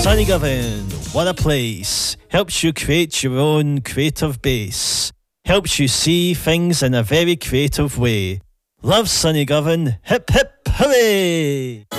Sunnygovan, what a place. Helps you create your own creative base. Helps you see things in a very creative way. Love Sunnygovan, hip hip hooray!